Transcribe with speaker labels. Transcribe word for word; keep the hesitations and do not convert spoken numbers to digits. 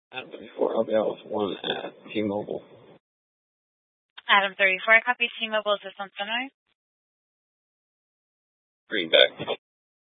Speaker 1: Adam thirty-four, I'll be out with one at T-Mobile.
Speaker 2: Adam thirty-four, copy T-Mobile. Is this on center?
Speaker 1: Greenback.